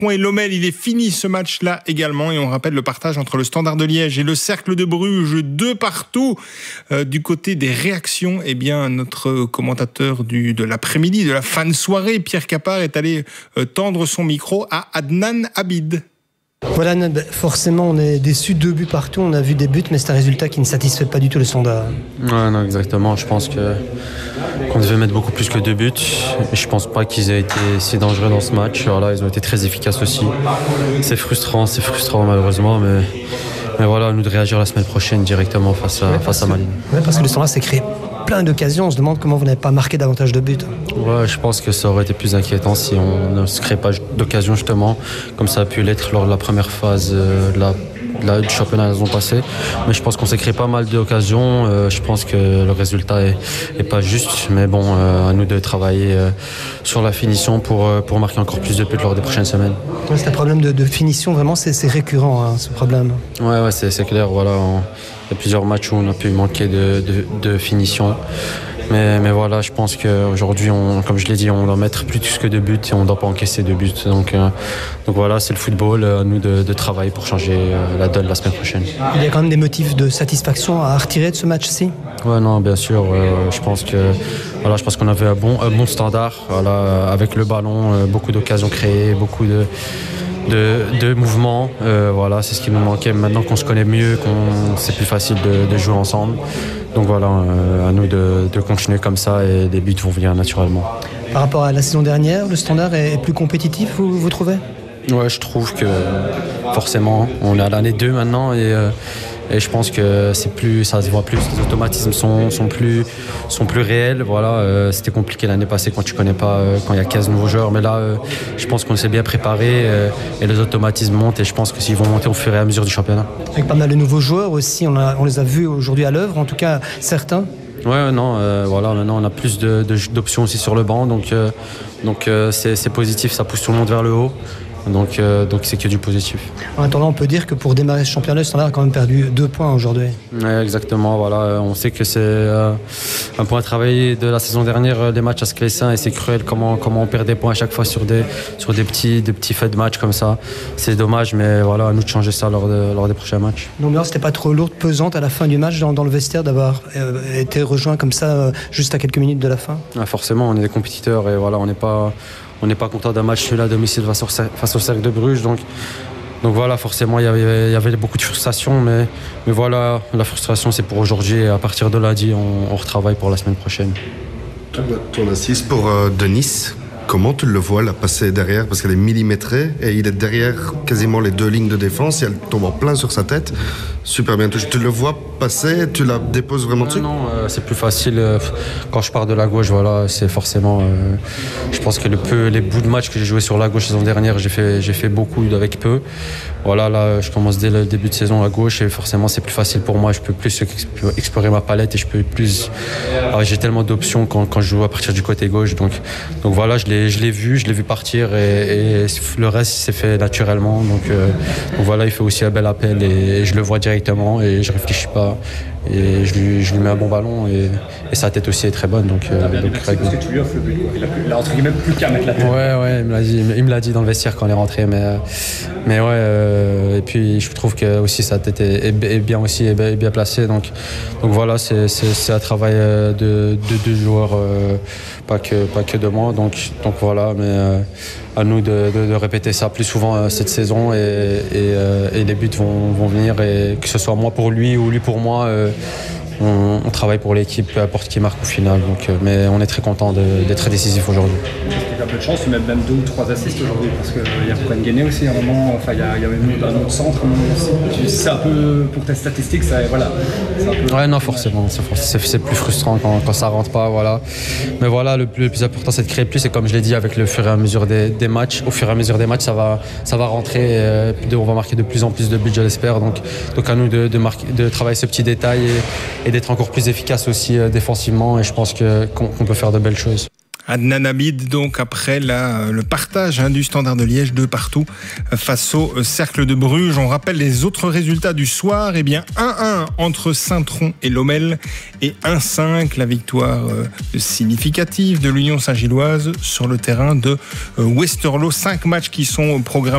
Et Lommel, il est fini ce match-là également, et on rappelle le partage entre le Standard de Liège et le Cercle de Bruges, 2-2. Du côté des réactions, eh bien, notre commentateur de l'après-midi, de la fin de soirée, Pierre Capard, est allé tendre son micro à Adnan Abid. Voilà, forcément on est déçus, 2 buts partout, on a vu des buts mais c'est un résultat qui ne satisfait pas du tout le Standard. Ouais, non, exactement, je pense qu'on devait mettre beaucoup plus que 2 buts et je pense pas qu'ils aient été si dangereux dans ce match. Voilà, ils ont été très efficaces aussi. C'est frustrant malheureusement, mais voilà, à nous de réagir la semaine prochaine directement face à Malines. Oui, parce que le Standard s'est créé plein d'occasions, on se demande comment vous n'avez pas marqué davantage de buts. Ouais, je pense que ça aurait été plus inquiétant si on ne se crée pas d'occasion justement, comme ça a pu l'être lors de la première phase du championnat la saison passée. Mais je pense qu'on s'est créé pas mal d'occasions. Je pense que le résultat est pas juste, mais bon, à nous de travailler sur la finition pour marquer encore plus de buts lors des prochaines semaines. Ouais, c'est un problème de finition, vraiment, c'est récurrent hein, ce problème. Ouais, c'est clair. Voilà, il y a plusieurs matchs où on a pu manquer de finition. Mais voilà, je pense qu'aujourd'hui, comme je l'ai dit, on doit mettre plus que 2 buts et on ne doit pas encaisser 2 buts. Donc voilà, c'est le football, à nous de travailler pour changer la donne la semaine prochaine. Il y a quand même des motifs de satisfaction à retirer de ce match-ci ? Ouais, non, bien sûr. Je pense qu'on avait un bon standard. Voilà, avec le ballon, beaucoup d'occasions créées, beaucoup de mouvements. Voilà, c'est ce qui nous manquait. Maintenant qu'on se connaît mieux, c'est plus facile de jouer ensemble. Donc voilà, à nous de continuer comme ça et les buts vont venir naturellement. Par rapport à la saison dernière, le Standard est plus compétitif, vous trouvez ? Ouais, je trouve que forcément, on est à l'année 2 maintenant et je pense que ça se voit plus, les automatismes sont plus réels. Voilà, c'était compliqué l'année passée quand tu connais pas, quand il y a 15 nouveaux joueurs, mais là, je pense qu'on s'est bien préparé et les automatismes montent et je pense que s'ils vont monter au fur et à mesure du championnat. Avec pas mal de nouveaux joueurs aussi, on les a vus aujourd'hui à l'œuvre, en tout cas certains. Ouais, non, voilà, maintenant on a plus d'options aussi sur le banc, donc c'est positif, ça pousse tout le monde vers le haut. Donc c'est que du positif. En attendant, on peut dire que pour démarrer ce championnat, le Standard a quand même perdu 2 points aujourd'hui. Ouais, exactement, voilà. On sait que c'est un point travaillé de la saison dernière, les matchs à Sclessin, et c'est cruel comment on perd des points à chaque fois sur des petits faits de match comme ça. C'est dommage, mais voilà, à nous de changer ça lors des prochains matchs. L'ambiance n'était pas trop lourde, pesante à la fin du match dans le vestiaire d'avoir été rejoint comme ça juste à quelques minutes de la fin? Ah, forcément, on est des compétiteurs et voilà, on n'est pas content d'un match nul à domicile face au Cercle de Bruges. Donc voilà, forcément, il y avait beaucoup de frustration. Mais voilà, la frustration, c'est pour aujourd'hui. Et à partir de lundi, on retravaille pour la semaine prochaine. Ton assise pour Denis, comment tu le vois là, passer derrière? Parce qu'elle est millimétrée et il est derrière quasiment les 2 lignes de défense et elle tombe en plein sur sa tête. Super bien. Tu le vois passer, tu la déposes vraiment dessus? Non, c'est plus facile. Quand je pars de la gauche, voilà, c'est forcément... je pense que les bouts de match que j'ai joué sur la gauche la saison dernière, j'ai fait beaucoup avec peu. Voilà, là, je commence dès le début de saison à gauche et forcément, c'est plus facile pour moi. Je peux plus explorer ma palette et je peux plus... j'ai tellement d'options quand je joue à partir du côté gauche. Donc voilà, je l'ai vu partir et le reste s'est fait naturellement. Donc voilà, il fait aussi un bel appel et je le vois directement et je réfléchis pas. Et je lui mets un bon ballon et sa tête aussi est très bonne. Donc parce que tu lui offres le but. Il a entre guillemets plus qu'à mettre la tête. Ouais, il me l'a dit dans le vestiaire quand on est rentré. Mais ouais, et puis je trouve que aussi sa tête est bien aussi, est bien placée. Donc voilà, c'est un travail de 2 joueurs, pas que de moi. Donc voilà, mais à nous de répéter ça plus souvent cette saison et les buts vont venir, et que ce soit moi pour lui ou lui pour moi, on travaille pour l'équipe, peu importe qui marque au final. Mais on est très content d'être décisif aujourd'hui. Tu as peu de chance, tu mets même 2 ou 3 assists aujourd'hui, parce qu'il y a Koen Guéné aussi à un moment, enfin il y a même un autre centre à un moment aussi. C'est un peu pour tes statistiques, ça, voilà. Ouais, non, forcément, c'est plus frustrant quand ça rentre pas, voilà. Mais voilà, le plus important c'est de créer plus, et comme je l'ai dit, avec le fur et à mesure des matchs, au fur et à mesure des matchs, ça va rentrer, on va marquer de plus en plus de buts, je l'espère. Donc à nous de travailler ce petit détail et d'être encore plus efficace aussi défensivement, et je pense qu'on peut faire de belles choses. Adnan Abid, donc après le partage du Standard de Liège 2-2 face au Cercle de Bruges. On rappelle les autres résultats du soir. Eh bien 1-1 entre Saint-Tron et Lommel et 1-5, la victoire significative de l'Union Saint-Gilloise sur le terrain de Westerlo. 5 matchs qui sont programmés